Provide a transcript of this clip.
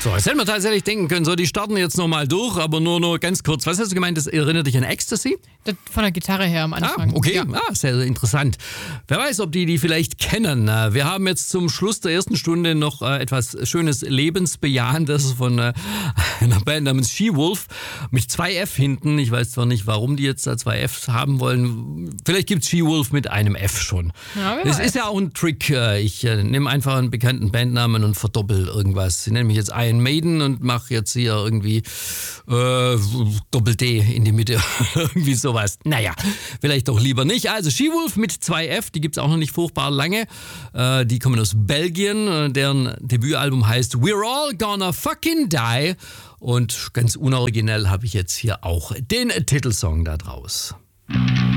So, das hätten wir tatsächlich denken können. So, die starten jetzt nochmal durch, aber nur ganz kurz. Was hast du gemeint, das erinnert dich an Ecstasy? Das von der Gitarre her am Anfang. Okay, Ja. sehr, sehr interessant. Wer weiß, ob die vielleicht kennen. Wir haben jetzt zum Schluss der ersten Stunde noch etwas Schönes Lebensbejahendes von einer Band namens She-Wolf mit 2 F hinten. Ich weiß zwar nicht, warum die jetzt da 2 F haben wollen. Vielleicht gibt es She-Wolf mit einem F schon. Ja, das ist ja auch ein Trick. Ich nehme einfach einen bekannten Bandnamen und verdoppel irgendwas. Ich nenne mich jetzt Iron Maiden und mache jetzt hier irgendwie Doppel-D in die Mitte. Irgendwie sowas. Naja, vielleicht doch lieber nicht. Also She-Wolf mit 2 F, die gibt es auch noch nicht furchtbar lange. Die kommen aus Belgien. Deren Debütalbum heißt We're All Gonna Fucking Die. Und ganz unoriginell habe ich jetzt hier auch den Titelsong da draus.